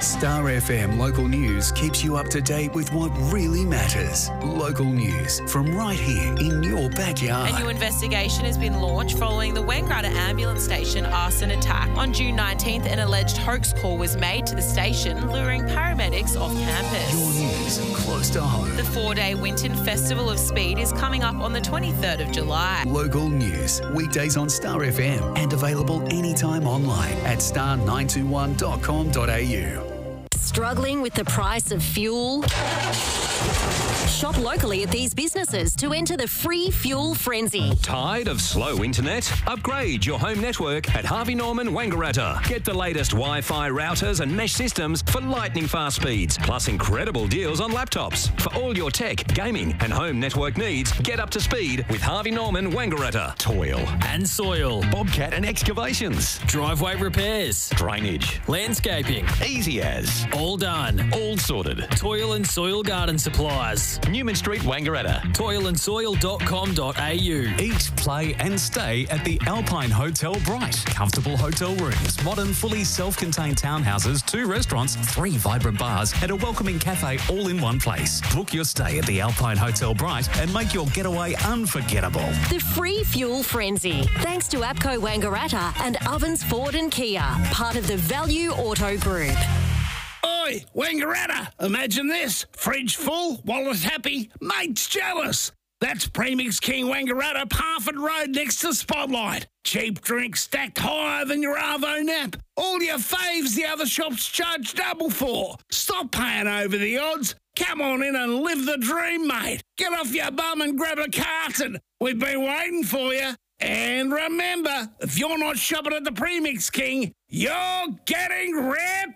Star FM Local News keeps you up to date with what really matters. Local news from right here in your backyard. A new investigation has been launched following the Wangaratta ambulance station arson attack. On June 19th, an alleged hoax call was made to the station, luring paramedics off campus. Your news close to home. The 4-day Winton Festival of Speed is coming up on the 23rd of July. Local news, weekdays on Star FM and available anytime online at star921.com.au. Struggling with the price of fuel? Shop locally at these businesses to enter the free fuel frenzy. Tired of slow internet? Upgrade your home network at Harvey Norman Wangaratta. Get the latest Wi-Fi routers and mesh systems for lightning fast speeds, plus incredible deals on laptops. For all your tech, gaming and home network needs, get up to speed with Harvey Norman Wangaratta. Toil and soil, bobcat and excavations, driveway repairs, drainage, landscaping, easy as, all done, all sorted. Toil and soil garden supplies. Newman Street, Wangaratta. toilandsoil.com.au. Eat, play and stay at the Alpine Hotel Bright. Comfortable hotel rooms, modern, fully self-contained townhouses, 2 restaurants, 3 vibrant bars and a welcoming cafe all in one place. Book your stay at the Alpine Hotel Bright and make your getaway unforgettable. The free fuel frenzy. Thanks to APCO Wangaratta and Ovens Ford and Kia, part of the Value Auto Group. Oi, Wangaratta, imagine this. Fridge full, wallet happy, mates jealous. That's Premix King Wangaratta, Parford Road next to Spotlight. Cheap drinks stacked higher than your Arvo nap. All your faves the other shops charge double for. Stop paying over the odds. Come on in and live the dream, mate. Get off your bum and grab a carton. We've been waiting for you. And remember, if you're not shopping at the Premix King, you're getting ripped.